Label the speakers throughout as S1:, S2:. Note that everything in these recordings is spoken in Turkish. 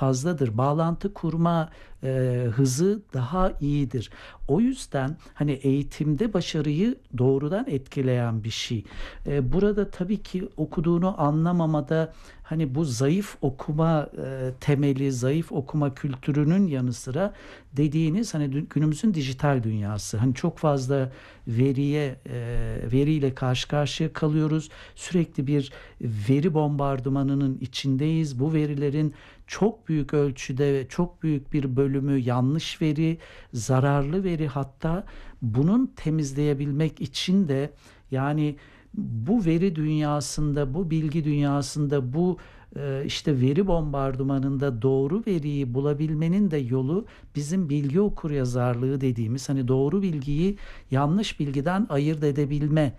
S1: fazladır. Bağlantı kurma hızı daha iyidir. O yüzden hani eğitimde başarıyı doğrudan etkileyen bir şey. Burada tabii ki okuduğunu anlamamada hani bu zayıf okuma temeli, zayıf okuma kültürünün yanı sıra dediğiniz hani günümüzün dijital dünyası. Hani çok fazla veriyle karşı karşıya kalıyoruz. Sürekli bir veri bombardımanının içindeyiz. Bu verilerin çok büyük ölçüde ve çok büyük bir bölümü yanlış veri, zararlı veri, hatta bunun temizleyebilmek için de yani bu veri dünyasında, bu bilgi dünyasında, bu işte veri bombardımanında doğru veriyi bulabilmenin de yolu bizim bilgi okuryazarlığı dediğimiz hani doğru bilgiyi yanlış bilgiden ayırt edebilme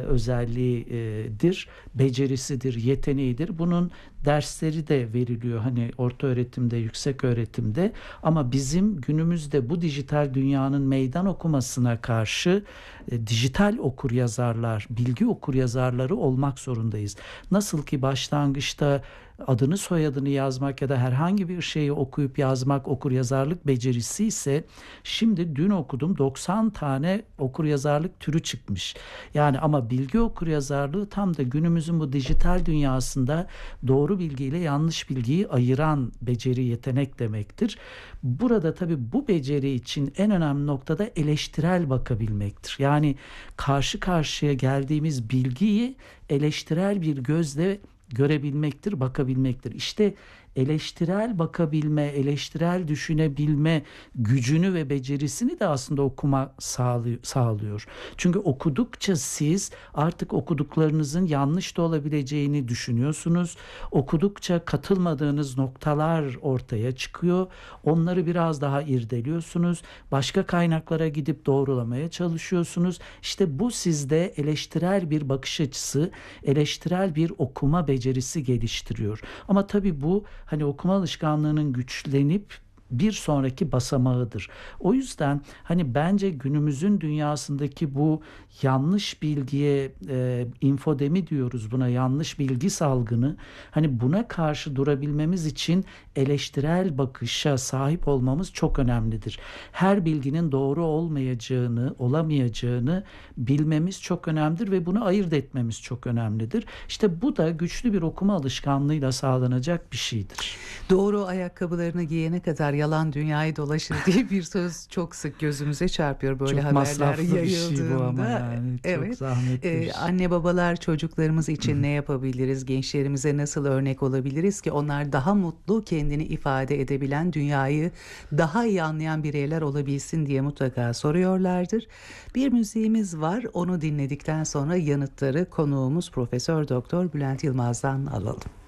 S1: özelliğidir, becerisidir, yeteneğidir. Bunun dersleri de veriliyor hani orta öğretimde, yüksek öğretimde, ama bizim günümüzde bu dijital dünyanın meydan okumasına karşı dijital okuryazarlar, bilgi okuryazarları olmak zorundayız. Nasıl ki başlangıçta adını soyadını yazmak ya da herhangi bir şeyi okuyup yazmak okuryazarlık becerisi ise, şimdi dün okudum 90 tane okuryazarlık türü çıkmış. Yani ama bilgi okuryazarlığı tam da günümüzün bu dijital dünyasında doğru bilgiyle yanlış bilgiyi ayıran beceri, yetenek demektir. Burada tabii bu beceri için en önemli noktada eleştirel bakabilmektir. Yani karşı karşıya geldiğimiz bilgiyi eleştirel bir gözle görebilmektir, bakabilmektir. İşte eleştirel bakabilme, eleştirel düşünebilme gücünü ve becerisini de aslında okuma sağlıyor. Çünkü okudukça siz artık okuduklarınızın yanlış da olabileceğini düşünüyorsunuz. Okudukça katılmadığınız noktalar ortaya çıkıyor. Onları biraz daha irdeliyorsunuz. Başka kaynaklara gidip doğrulamaya çalışıyorsunuz. İşte bu sizde eleştirel bir bakış açısı, eleştirel bir okuma becerisi geliştiriyor. Ama tabii bu hani okuma alışkanlığının güçlenip bir sonraki basamağıdır. O yüzden hani bence günümüzün dünyasındaki bu yanlış bilgiye infodemi diyoruz buna, yanlış bilgi salgını, hani buna karşı durabilmemiz için eleştirel bakışa sahip olmamız çok önemlidir. Her bilginin doğru olmayacağını, olamayacağını bilmemiz çok önemlidir ve bunu ayırt etmemiz çok önemlidir. İşte bu da güçlü bir okuma alışkanlığıyla sağlanacak bir şeydir.
S2: Doğru ayakkabılarını giyene kadar yalan dünyayı dolaşır diye bir söz çok sık gözümüze çarpıyor böyle
S1: Çok
S2: haberler
S1: masraflı bir şey bu ama
S2: yayıldığında.
S1: yani çok
S2: Evet.
S1: zahmetli bir şey.
S2: Anne babalar çocuklarımız için ne yapabiliriz? Gençlerimize nasıl örnek olabiliriz ki onlar daha mutlu, kendini ifade edebilen, dünyayı daha iyi anlayan bireyler olabilsin diye mutlaka soruyorlardır. Bir müziğimiz var. Onu dinledikten sonra yanıtları konuğumuz Profesör Doktor Bülent Yılmaz'dan alalım.